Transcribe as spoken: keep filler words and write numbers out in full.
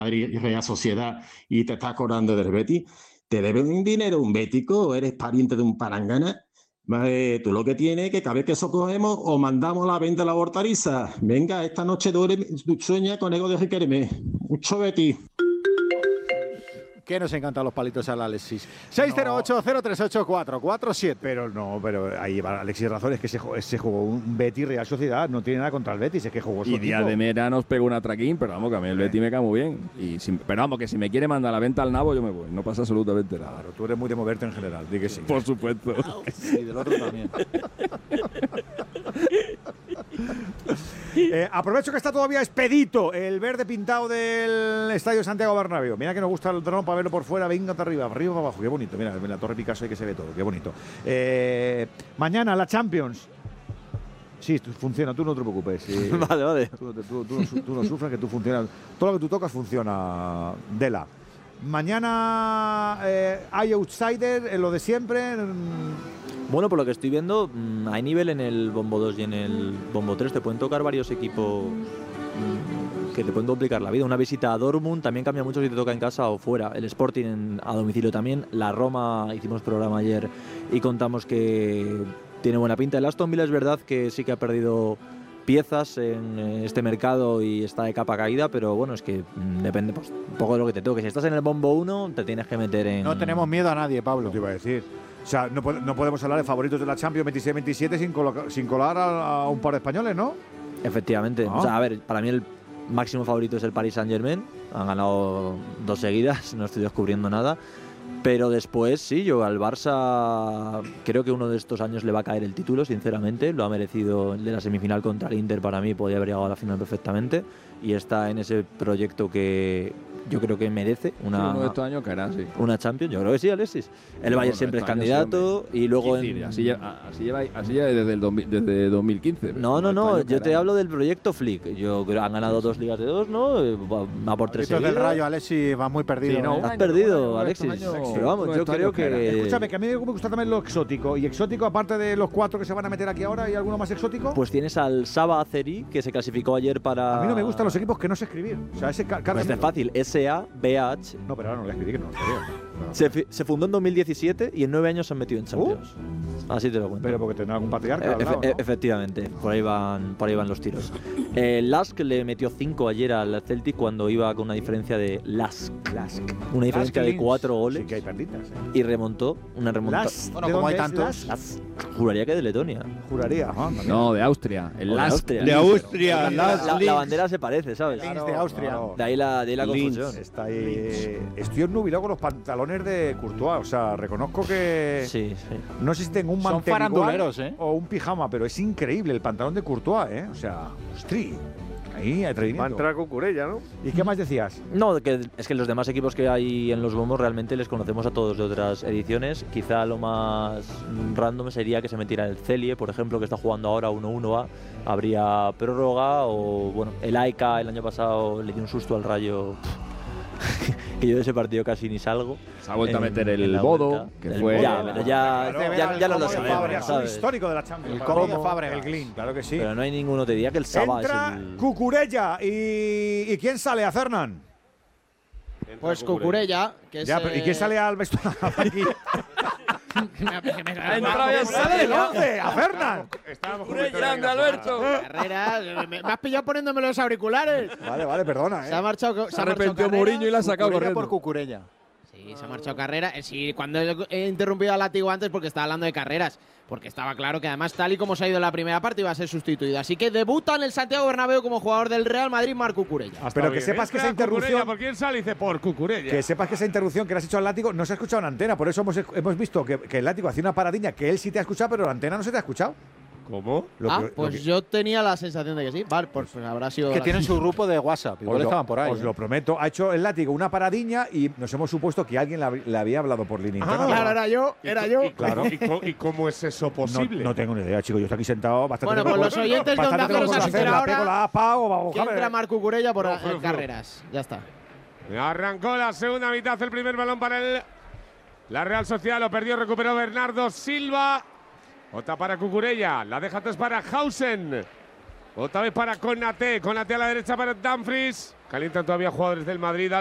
Madrid y Real Sociedad y te estás acordando del Betis, te deben un dinero un bético o eres pariente de un palangana. Eh, tú lo que tienes es que cada vez que eso cogemos o mandamos a la venta la hortaliza. Venga, esta noche duerme, sueña con ego de Riquelme. Mucho Betis. Que nos encantan los palitos al Alexis. seis cero ocho, cero tres ocho, cuatro cuatro siete. Pero no, pero ahí va Alexis razón, es que se, se jugó un Betis Real Sociedad, no tiene nada contra el Betis, es que jugó su Y equipo. Díaz de Mera nos pegó una traquín, pero vamos, que a mí el Betis me cae muy bien. Y si, pero vamos, que si me quiere mandar a la venta al nabo, yo me voy. No pasa absolutamente nada. Claro, tú eres muy de moverte en general, di que sí. Por supuesto. Y del otro también. eh, aprovecho que está todavía expedito el verde pintado del Estadio Santiago Bernabéu. Mira que nos gusta el dron para verlo por fuera. Venga, hasta arriba, arriba, para abajo. Qué bonito. Mira, en la Torre Picasso hay que se ve todo. Qué bonito. Eh, mañana la Champions. Sí, funciona, tú no te preocupes. Sí. Vale, vale. Tú, tú, tú, tú, no, tú no sufras, que tú funcionas. Todo lo que tú tocas funciona, Dela. Mañana eh, hay outsider, en lo de siempre. Bueno, por lo que estoy viendo, hay nivel en el Bombo dos y en el Bombo tres. Te pueden tocar varios equipos que te pueden complicar la vida. Una visita a Dortmund también cambia mucho si te toca en casa o fuera. El Sporting en, a domicilio también. La Roma, hicimos programa ayer y contamos que tiene buena pinta. El Aston Villa es verdad que sí que ha perdido piezas en este mercado y está de capa caída, pero bueno, es que mmm, depende pues, un poco de lo que te toque. Si estás en el Bombo uno, te tienes que meter en... No tenemos miedo a nadie, Pablo. Te iba a decir. O sea, no, no podemos hablar de favoritos de la Champions veintiséis veintisiete sin, sin colar a, a un par de españoles, ¿no? Efectivamente. Ah. O sea, a ver, para mí el máximo favorito es el Paris Saint-Germain. Han ganado dos seguidas, no estoy descubriendo nada. Pero después, sí, yo al Barça creo que uno de estos años le va a caer el título, sinceramente. Lo ha merecido el de la semifinal contra el Inter, para mí podía haber llegado a la final perfectamente. Y está en ese proyecto que yo creo que merece una, sí, uno de estos años caerá, sí. una Champions. Yo creo que sí, Alexis. El Bayern siempre es candidato y luego decir, en... así, lleva, así, lleva, así lleva desde, el dos mil, desde dos mil quince. No, no, no, yo te hablo del proyecto Flick. Yo creo que han ganado dos ligas de dos, ¿no? Va por tres seguidas. del Rayo, Alexis, va muy perdido. Sí, no, ¿eh? has perdido, Alexis. Pero vamos, yo creo que... Escúchame, que a mí me gusta también lo exótico. Y exótico, aparte de los cuatro que se van a meter aquí ahora, ¿hay alguno más exótico? Pues tienes al Saba Azeri, que se clasificó ayer para... A mí no me gustan los equipos que no sé escribir. O sea, ese Carlos... Pues es fácil, S A B H. No, pero ahora no lo escribí, que no lo sabía. No. Se, se fundó en dos mil diecisiete y en nueve años se han metido en Champions. Uh. Así te lo cuento. Pero porque tendrá algún patriarca. E lado, ¿no? Efectivamente, por ahí van, por ahí van los tiros. Eh, Lask le metió cinco ayer al Celtic cuando iba con una diferencia de Lask. Lask. Una diferencia Lask de cuatro goles. Sí que hay perditas, ¿eh? Y remontó una remontada. Bueno, como hay tantos. Lask. Juraría que de Letonia. Juraría. Ajá, no, de Austria. El de Lask. Austria. De Austria. La, la, la bandera se parece, ¿sabes? Claro, de Austria. Claro. De ahí la, de ahí la confusión. Está ahí. Estoy obnubilado con los pantalones de Courtois. O sea, reconozco que. Sí, sí. No sé si tengo un Son mantel faranduleros, ¿eh? o un pijama, pero es increíble el pantalón de Courtois, ¿eh? O sea, ostri. Ahí, atrevimiento. Va a entrar Cucurella, ¿no? ¿Y qué más decías? No, que es que los demás equipos que hay en los bombos realmente les conocemos a todos de otras ediciones. Quizá lo más random sería que se metiera el Celie, por ejemplo, que está jugando ahora uno uno A. Habría prórroga o, bueno, el Aika el año pasado le dio un susto al Rayo. Que yo de ese partido casi ni salgo. Se ha vuelto en, a meter el Bodo, que el fue... Ya, pero ya, claro, ya, ya no lo sabemos, Es un ¿sabes? histórico de la Champions. El combo de Fábregas. El Glin, claro que sí. Pero no hay ninguno, te diría que el Saba Entra es el... Cucurella. ¿Y, ¿Y quién sale a Fernán? Pues Cucurella, que es... Ya, pero, ¿y quién sale al vestuario aquí? Entra bien, sale el once, a Fernán. grande, Alberto. Carreras, me, me has pillado poniéndome los auriculares. Vale, vale, perdona. ¿eh? Se ha marchado. Se, Se ha arrepintió marchado Mourinho y la ha sacado Cucurella corriendo. por Cucurella. Sí, se ha marchado Carrera. Sí, cuando he interrumpido a Látigo antes porque estaba hablando de carreras. Porque estaba claro que además, tal y como se ha ido en la primera parte, iba a ser sustituido. Así que debuta en el Santiago Bernabéu como jugador del Real Madrid, Marc Cucurella. Pero que sepas que esa interrupción. ¿Por quién sale? Dice por Cucurella. Que sepas que esa interrupción que le has hecho al Látigo no se ha escuchado en antena. Por eso hemos, hemos visto que, que el Látigo hacía una paradiña que él sí te ha escuchado, pero la antena no se te ha escuchado. ¿Cómo? Lo ah, que, pues lo que, yo tenía la sensación de que sí. Vale, pues, pues habrá sido. Que la tienen su grupo de WhatsApp. Igual os lo, estaban por ahí. Os ¿eh? lo prometo. Ha hecho el Látigo una paradiña y nos hemos supuesto que alguien le, le había hablado por línea interna. Ah, claro, era yo, era yo. ¿Y, Claro. ¿y, cómo, ¿Y cómo es eso posible? No, no tengo ni idea, chico. Yo estoy aquí sentado bastante. Bueno, pues los oyentes de Onda Cero se han enterado ahora Pego la APA o vamos que a ver. entra Marc Cucurella por No, en flu, flu. carreras. Ya está. Arrancó la segunda mitad, el primer balón para el la Real Sociedad, lo perdió, recuperó Bernardo Silva. Otra para Cucurella, la deja atrás para Hausen. Otra vez para Konaté. Konaté a la derecha para Dumfries. Calientan todavía jugadores del Madrid.